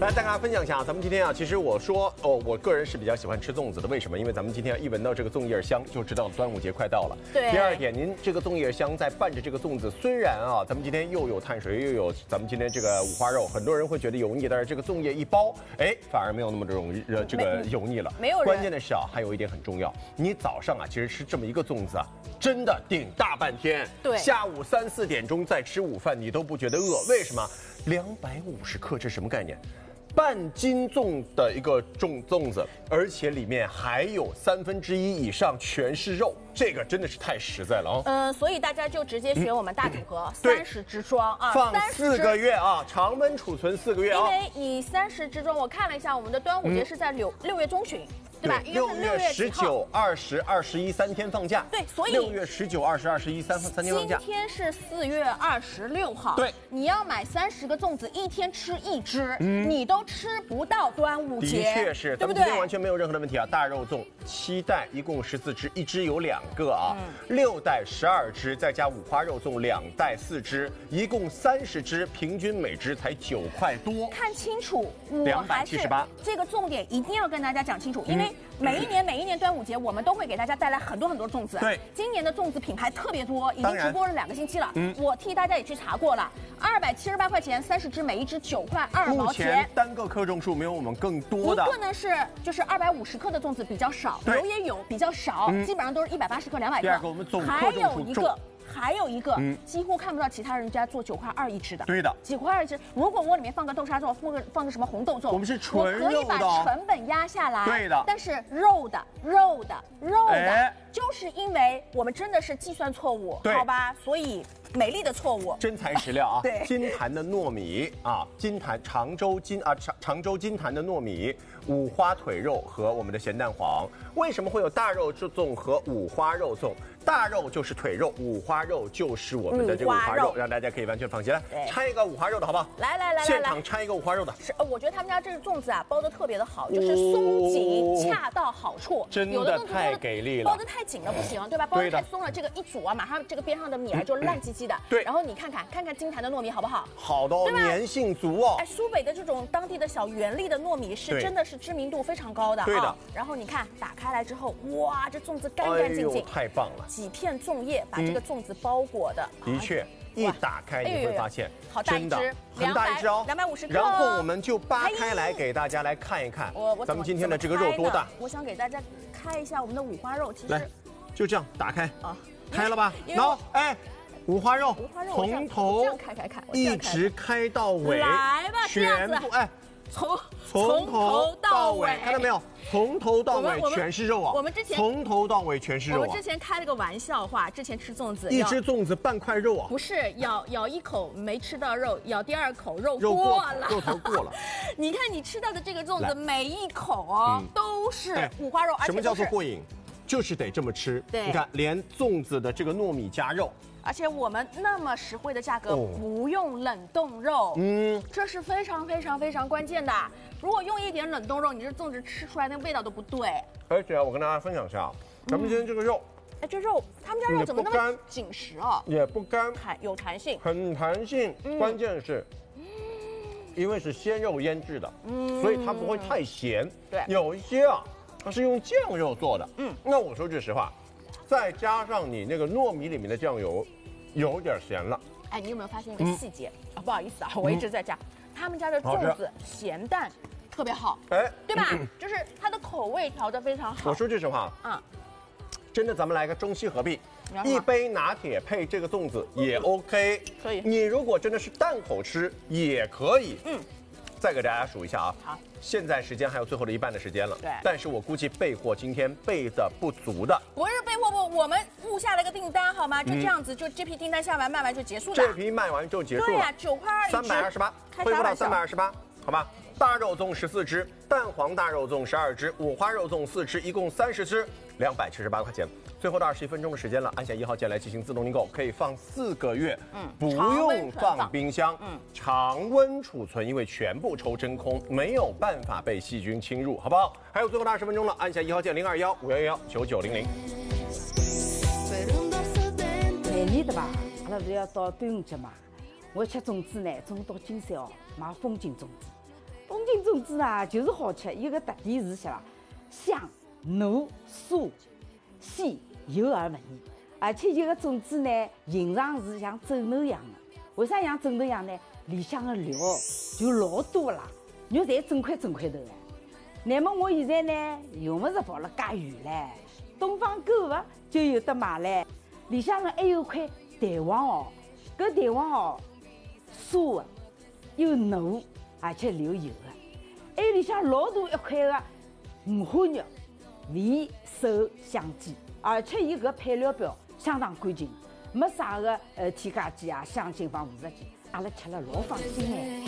来，大家分享一下，咱们今天啊，其实我说我个人是比较喜欢吃粽子的，为什么？因为咱们今天一闻到这个粽叶香，就知道端午节快到了。 对。 第二点，您这个粽叶香在拌着这个粽子，虽然啊，咱们今天又有碳水，又有咱们今天这个五花肉，很多人会觉得油腻，但是这个粽叶一包，哎，反而没有那么这个油腻了。 没有人。 关键的是啊，还有一点很重要，你早上啊，其实吃这么一个粽子啊，真的顶大半天。 对。 下午3、4点钟再吃午饭，你都不觉得饿，为什么？250克，这是什么概念？半斤重的一个粽子，而且里面还有1/3以上全是肉，这个真的是太实在了啊！ 所以大家就直接选我们大组合，30支装啊， 放4个月啊，常温储存4个月啊。 因为以30支装，我看了一下，我们的端午节是在6月中旬。对吧 ？6月19、20、21 3天放假。 对，所以 6月19、20、21 3天放假。 今天是4月26号。 对， 你要买30个粽子，一天吃1只，你都吃不到端午节。 的确是，对不对？今天完全没有任何的问题啊！大肉粽7袋，一共14只，1只有2个啊，6袋12只，再加五花肉粽2袋4只，一共30只，平均每只才9块多。 看清楚，我还是 278。 这个重点一定要跟大家讲清楚，因为每一年端午节，我们都会给大家带来很多粽子。 对， 今年的粽子品牌特别多，已经直播了2个星期了。我替大家也去查过了，278块钱30只，每一只9块2毛钱。 目前单个克重数没有我们更多的。 一个呢是就是250克的粽子比较少，油也有比较少，基本上都是180克、200克。 第二个我们总克重数重。 还有一个，几乎看不到其他人家做9块2一只的。 对的 ，9块2一只。如果我里面放个豆沙粽，放个什么红豆粽， 我们是纯肉的， 我可以把成本压下来。 对的。 但是肉的，就是因为我们真的是计算错误，好吧？所以美丽的错误。 真材实料啊！ 对， 金坛的糯米啊，常州金坛的糯米，五花腿肉和我们的咸蛋黄。为什么会有大肉粽和五花肉粽？大肉就是腿肉，五花肉就是我们的这个五花肉，让大家可以完全放心。来，拆一个五花肉的好不好？ 来， 现场拆一个五花肉的。 是，我觉得他们家这个粽子啊，包的特别的好，就是松紧，恰到好处。 真的太给力了， 包的太紧了不行，对吧？包的太松了，这个一煮啊，马上这个边上的米啊就烂唧唧的。 对。 然后你看看金坛的糯米好不好？ 好的哦，粘性足哦。 哎，苏北的这种当地的小原粒的糯米是真的是知名度非常高的啊。 对的。 然后你看打开来之后，哇，这粽子干干净净， 太棒了。 几片粽叶把这个粽子包裹的。 的确。一打开你会发现， 好大一只， 很大一只哦 ，250克。 然后我们就扒开来给大家来看一看，咱们今天的这个肉多大。 我想给大家开一下我们的五花肉，其实来，就这样打开啊，开了吧？然后哎，五花肉从头这样开， 一直开到尾， 来吧， 全部哎。从头到尾，看到没有？从头到尾全是肉啊！ 我们之前从头到尾全是肉啊！ 我们之前开了个玩笑话，之前吃粽子， 一只粽子半块肉啊！ 不是，咬一口没吃到肉，咬第2口肉过了， 肉头过了。 你看你吃到的这个粽子，每一口哦都是五花肉， 什么叫做过瘾？就是得这么吃。 对， 你看，连粽子的这个糯米加肉。 而且我们那么实惠的价格，不用冷冻肉，这是非常关键的。如果用一点冷冻肉，你这粽子吃出来那味道都不对。 而且我跟大家分享一下，咱们今天这个肉， 哎，这肉他们家肉怎么那么紧实啊？ 也不干， 有弹性， 很弹性。关键是，因为是鲜肉腌制的，所以它不会太咸。 对， 有一些啊，它是用酱肉做的，那我说句实话。再加上你那个糯米里面的酱油，有点咸了。 哎，你有没有发现一个细节啊？不好意思啊，我一直在讲，他们家的粽子咸淡特别好， 哎， 对吧？就是它的口味调得非常好。 我说句实话，真的，咱们来个中西合璧，一杯拿铁配这个粽子也 OK， 可以。 你如果真的是淡口吃也可以，再给大家数一下啊。 好。 现在时间还有最后的一半的时间了， 对。 但是我估计备货今天备的不足的。 不是备货不，我们误下了个订单好吗？就这样子，就这批订单下完卖完就结束了。 这批卖完就结束了。 对呀，9块2一只。 328，恢复到328，好吧？大肉粽14只，蛋黄大肉粽12只，五花肉粽4只，一共30只，278块钱。最后的21分钟的时间了，按下1号键来进行自动订购，可以放4个月，不用放冰箱，常温储存，因为全部抽真空，没有办法被细菌侵入，好不好？还有最后的20分钟了，按下1号键021-5111-9900。 每年对吧？阿拉不是要到端午节嘛？我吃粽子呢，中午到金山哦，买风景粽子。 风景粽子啊，就是好吃，伊个特点是啥？香、糯、酥、鲜、油而不腻，而且伊个粽子呢，形状是像枕头一样的。为啥像枕头一样呢？里向的料就老多啦，肉侪整块头的。那么我现在呢，用不着跑了介远唻，东方购物就有得买唻。里向呢还有块蛋黄哦，搿蛋黄哦，酥的，又糯，而且流油的。还有里向老大一块的五花肉，味瘦香鸡，而且伊搿配料表相当干净，没啥个添加剂啊、香精帮辅助剂，阿拉吃了老放心哎。